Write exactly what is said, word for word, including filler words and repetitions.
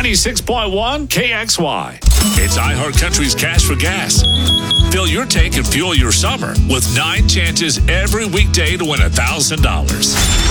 ninety-six point one K X Y. It's iHeartCountry's Cash for Gas. Fill your tank and fuel your summer with nine chances every weekday to win one thousand dollars.